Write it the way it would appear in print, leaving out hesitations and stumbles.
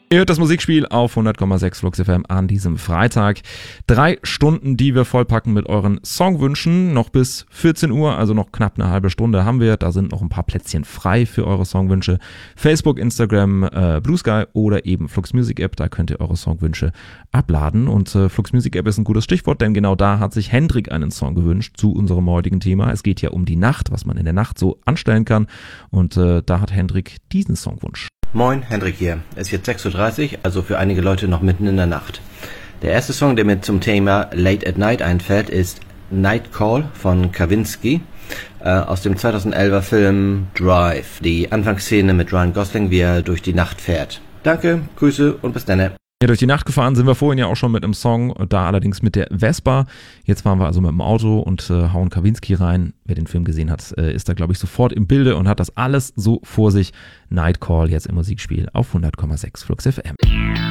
Ihr hört das Musikspiel auf 100,6 Flux FM an diesem Freitag. 3 Stunden, die wir vollpacken mit euren Songwünschen. Noch bis 14 Uhr, also noch knapp eine halbe Stunde haben wir. Da sind noch ein paar Plätzchen frei für eure Songwünsche. Facebook, Instagram, Blue Sky oder eben Flux Music App. Da könnt ihr eure Songwünsche abladen. Und Flux Music App ist ein gutes Stichwort, denn genau da hat sich Hendrik einen Song gewünscht zu unserem heutigen Thema. Es geht ja um die Nacht, was man in der Nacht so anstellen kann. Und da hat Hendrik diesen Songwunsch. Moin, Hendrik hier. Es ist jetzt 6.30 Uhr, also für einige Leute noch mitten in der Nacht. Der erste Song, der mir zum Thema Late at Night einfällt, ist Night Call von Kavinsky aus dem 2011er Film Drive. Die Anfangsszene mit Ryan Gosling, wie er durch die Nacht fährt. Danke, Grüße und bis dann. Ja, durch die Nacht gefahren sind wir vorhin ja auch schon mit einem Song, da allerdings mit der Vespa. Jetzt fahren wir also mit dem Auto und hauen Kavinsky rein. Wer den Film gesehen hat, ist da, glaube ich, sofort im Bilde und hat das alles so vor sich. Night Call jetzt im Musikspiel auf 100,6 Flux FM.